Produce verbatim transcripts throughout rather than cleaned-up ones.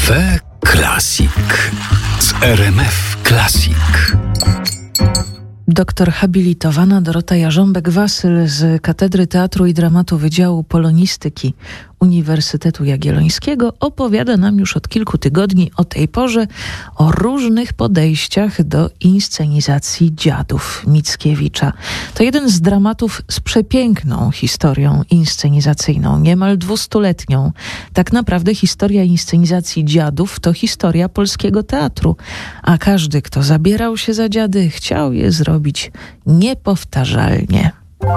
Cafe Classic z R M F Classic. Doktor habilitowana Dorota Jarząbek-Wasyl z Katedry Teatru i Dramatu Wydziału Polonistyki Uniwersytetu Jagiellońskiego opowiada nam już od kilku tygodni o tej porze o różnych podejściach do inscenizacji Dziadów Mickiewicza. To jeden z dramatów z przepiękną historią inscenizacyjną, niemal dwustuletnią. Tak naprawdę historia inscenizacji Dziadów to historia polskiego teatru, a każdy, kto zabierał się za dziady, chciał je zrobić niepowtarzalnie.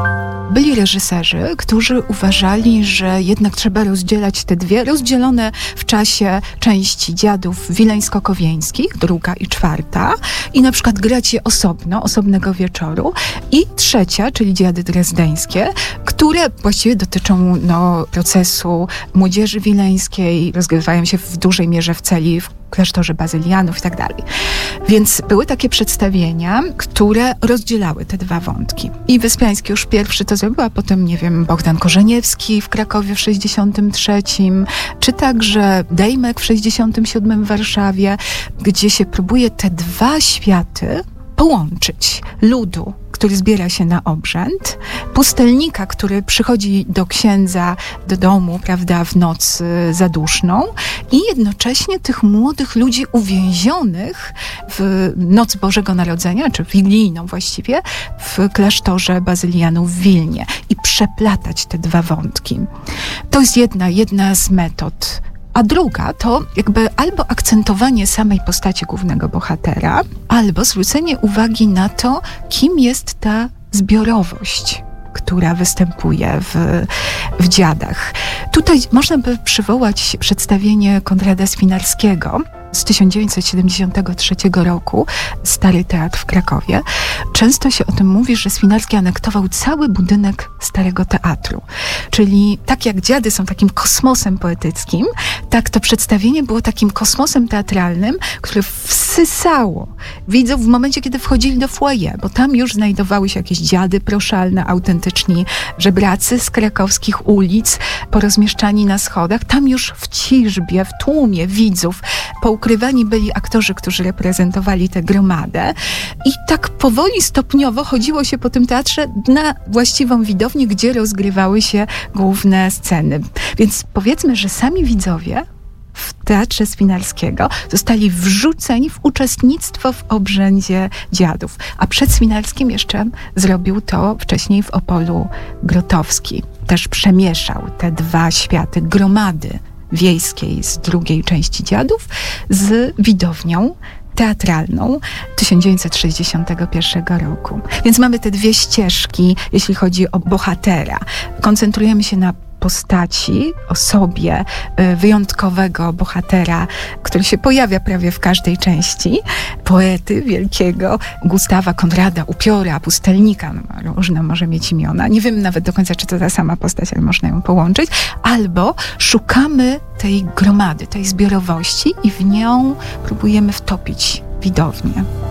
Byli reżyserzy, którzy uważali, że jednak trzeba rozdzielać te dwie, rozdzielone w czasie części Dziadów wileńsko-kowieńskich, druga i czwarta, i na przykład grać je osobno, osobnego wieczoru, i trzecia, czyli Dziady drezdeńskie, które właściwie dotyczą no, procesu młodzieży wileńskiej, rozgrywają się w dużej mierze w celi, w klasztorze bazylianów i tak dalej. Więc były takie przedstawienia, które rozdzielały te dwa wątki. I Wyspiański już pierwszy to zrobił, a potem, nie wiem, Bogdan Korzeniewski w Krakowie w sześćdziesiątym trzecim, czy także Dejmek w sześćdziesiątym siódmym w Warszawie, gdzie się próbuje te dwa światy połączyć. Ludu, który zbiera się na obrzęd, pustelnika, który przychodzi do księdza, do domu, prawda, w noc zaduszną, i jednocześnie tych młodych ludzi uwięzionych w noc Bożego Narodzenia, czy wigilijną właściwie, w klasztorze bazylianów w Wilnie, i przeplatać te dwa wątki. To jest jedna, jedna z metod. A druga to jakby albo akcentowanie samej postaci głównego bohatera, albo zwrócenie uwagi na to, kim jest ta zbiorowość, która występuje w, w Dziadach. Tutaj można by przywołać przedstawienie Konrada Swinarskiego z tysiąc dziewięćset siedemdziesiątego trzeciego roku, Stary Teatr w Krakowie. Często się o tym mówi, że Swinarski anektował cały budynek Starego Teatru. Czyli tak jak Dziady są takim kosmosem poetyckim, tak to przedstawienie było takim kosmosem teatralnym, które wsysało widzów w momencie, kiedy wchodzili do foyer, bo tam już znajdowały się jakieś dziady proszalne, autentyczni żebracy z krakowskich ulic, porozmieszczani na schodach. Tam już w ciżbie, w tłumie widzów poukrywani byli aktorzy, którzy reprezentowali tę gromadę, i tak powoli, stopniowo chodziło się po tym teatrze na właściwą widownię, gdzie rozgrywały się główne sceny. Więc powiedzmy, że sami widzowie w Teatrze Swinarskiego zostali wrzuceni w uczestnictwo w obrzędzie Dziadów. A przed Swinarskim jeszcze zrobił to wcześniej w Opolu Grotowski. Też przemieszał te dwa światy gromady wiejskiej z drugiej części Dziadów z widownią teatralną tysiąc dziewięćset sześćdziesiątego pierwszego roku. Więc mamy te dwie ścieżki, jeśli chodzi o bohatera. Koncentrujemy się na postaci, osobie wyjątkowego bohatera, który się pojawia prawie w każdej części, poety wielkiego, Gustawa Konrada, upiora, pustelnika, no, różne może mieć imiona. Nie wiem nawet do końca, czy to ta sama postać, ale można ją połączyć. Albo szukamy tej gromady, tej zbiorowości i w nią próbujemy wtopić widownię.